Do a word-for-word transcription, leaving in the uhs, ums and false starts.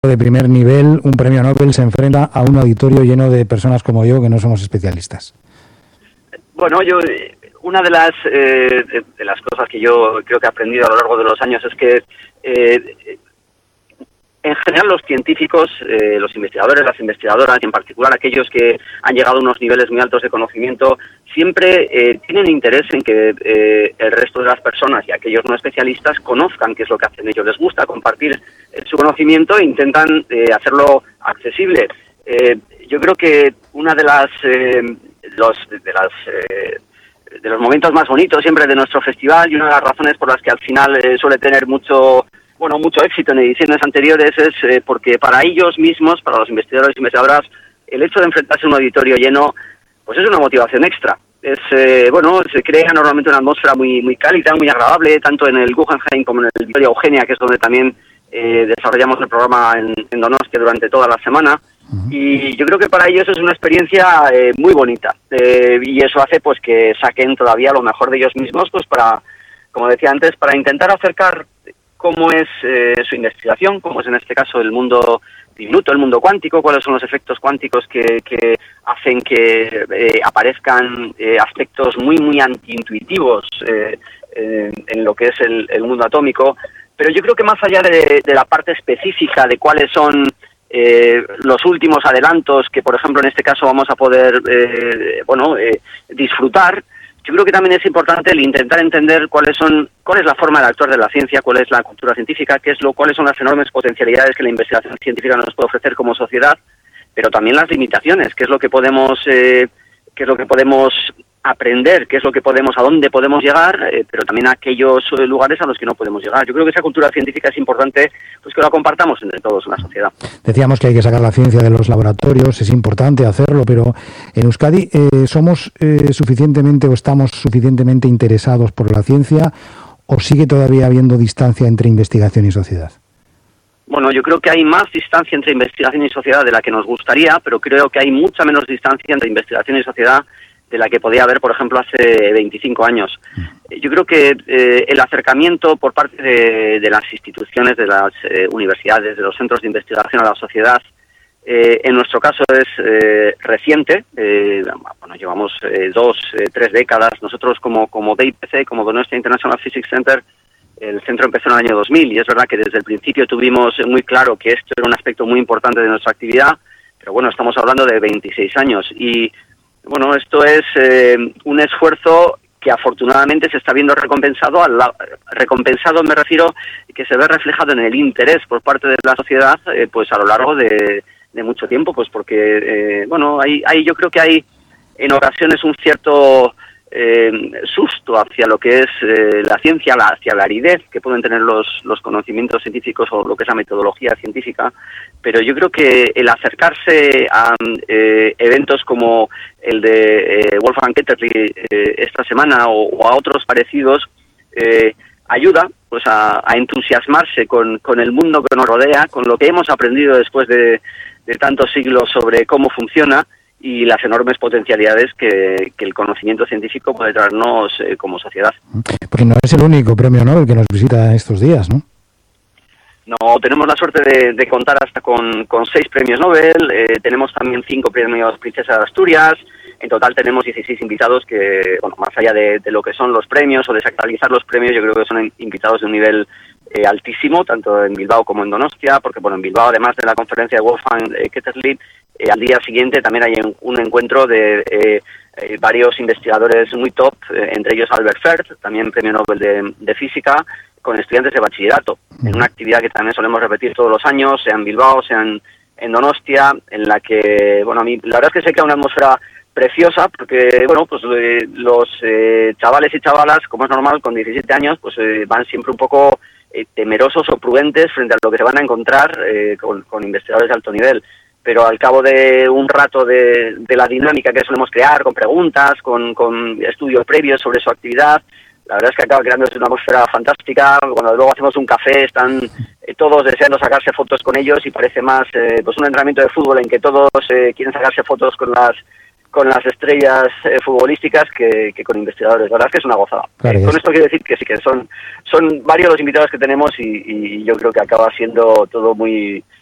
de primer nivel, un premio Nobel se enfrenta a un auditorio lleno de personas como yo que no somos especialistas? Bueno, yo una de las eh, de, de las cosas que yo creo que he aprendido a lo largo de los años es que eh, en general los científicos, eh, los investigadores, las investigadoras, y en particular aquellos que han llegado a unos niveles muy altos de conocimiento, siempre eh, tienen interés en que eh, el resto de las personas y aquellos no especialistas conozcan qué es lo que hacen ellos. Les gusta compartir eh, su conocimiento e intentan eh, hacerlo accesible. Eh, yo creo que una de las eh, los de las eh, de los momentos más bonitos siempre de nuestro festival, y una de las razones por las que al final eh, suele tener mucho bueno mucho éxito en ediciones anteriores, es eh, porque para ellos mismos, para los investigadores y investigadoras, el hecho de enfrentarse a un auditorio lleno pues es una motivación extra. Es eh, bueno, se crea normalmente una atmósfera muy muy cálida, muy agradable, tanto en el Guggenheim como en el Victoria Eugenia, que es donde también eh, desarrollamos el programa en, en Donostia durante toda la semana. Y yo creo que para ellos es una experiencia eh, muy bonita, eh, y eso hace pues que saquen todavía lo mejor de ellos mismos, pues para, como decía antes, para intentar acercar cómo es eh, su investigación, cómo es en este caso el mundo diminuto, el mundo cuántico, cuáles son los efectos cuánticos que, que hacen que eh, aparezcan eh, aspectos muy muy antiintuitivos eh, eh, en lo que es el, el mundo atómico. Pero yo creo que más allá de, de la parte específica de cuáles son Eh, los últimos adelantos que, por ejemplo, en este caso vamos a poder eh, bueno eh, disfrutar, yo creo que también es importante el intentar entender cuáles son cuál es la forma de actuar de la ciencia, cuál es la cultura científica, qué es lo cuáles son las enormes potencialidades que la investigación científica nos puede ofrecer como sociedad, pero también las limitaciones, qué es lo que podemos eh, qué es lo que podemos aprender, qué es lo que podemos, a dónde podemos llegar, eh, pero también a aquellos eh, lugares a los que no podemos llegar. Yo creo que esa cultura científica es importante, pues que la compartamos entre todos en la sociedad. Decíamos que hay que sacar la ciencia de los laboratorios, es importante hacerlo, pero en Euskadi eh, ¿somos eh, suficientemente o estamos suficientemente interesados por la ciencia, o sigue todavía habiendo distancia entre investigación y sociedad? Bueno, yo creo que hay más distancia entre investigación y sociedad de la que nos gustaría, pero creo que hay mucha menos distancia entre investigación y sociedad de la que podía haber, por ejemplo, hace veinticinco años. Yo creo que eh, el acercamiento por parte de, de las instituciones, de las eh, universidades, de los centros de investigación a la sociedad, eh, en nuestro caso es eh, reciente. Eh, bueno, llevamos eh, dos, eh, tres décadas. Nosotros como, como D I P C, como Donostia International Physics Center, el centro empezó en el año dos mil, y es verdad que desde el principio tuvimos muy claro que esto era un aspecto muy importante de nuestra actividad, pero bueno, estamos hablando de veintiséis años, y bueno, esto es eh, un esfuerzo que afortunadamente se está viendo recompensado, al la, recompensado me refiero, que se ve reflejado en el interés por parte de la sociedad, eh, pues a lo largo de, de mucho tiempo, pues porque, eh, bueno, hay, hay, yo creo que hay en ocasiones un cierto eh, susto hacia lo que es eh, la ciencia, la, hacia la aridez que pueden tener los, los conocimientos científicos o lo que es la metodología científica, pero yo creo que el acercarse a eh, eventos como el de eh, Wolfgang Ketterle eh, esta semana o, o a otros parecidos eh, ayuda pues a, a entusiasmarse con, con el mundo que nos rodea, con lo que hemos aprendido después de, de tantos siglos sobre cómo funciona y las enormes potencialidades que, que el conocimiento científico puede traernos eh, como sociedad. Porque no es el único premio Nobel que nos visita estos días, ¿no? No, tenemos la suerte de, de contar hasta con, con seis premios Nobel, eh, tenemos también cinco premios Princesa de Asturias, en total tenemos dieciséis invitados que, bueno, más allá de, de lo que son los premios o de sacralizar los premios, yo creo que son invitados de un nivel eh, altísimo, tanto en Bilbao como en Donostia, porque bueno, en Bilbao, además de la conferencia de Wolfgang eh, Ketterle, eh, al día siguiente también hay un, un encuentro de eh, eh, varios investigadores muy top, eh, entre ellos Albert Fert, también premio Nobel de, de Física, con estudiantes de bachillerato, en una actividad que también solemos repetir todos los años, sea en Bilbao, sea en, en Donostia, en la que, bueno, a mí la verdad es que se crea una atmósfera preciosa, porque, bueno, pues eh, los eh, chavales y chavalas, como es normal, con diecisiete años, pues eh, van siempre un poco eh, temerosos o prudentes frente a lo que se van a encontrar eh, con, con investigadores de alto nivel. Pero al cabo de un rato de, de la dinámica que solemos crear, con preguntas, con, con estudios previos sobre su actividad, la verdad es que acaba creándose una atmósfera fantástica. Cuando luego hacemos un café, están eh, todos deseando sacarse fotos con ellos, y parece más eh, pues un entrenamiento de fútbol en que todos eh, quieren sacarse fotos con las con las estrellas eh, futbolísticas que, que con investigadores. La verdad es que es una gozada. Claro, eh, con esto quiero decir que sí, que son son varios los invitados que tenemos, y, y yo creo que acaba siendo todo muy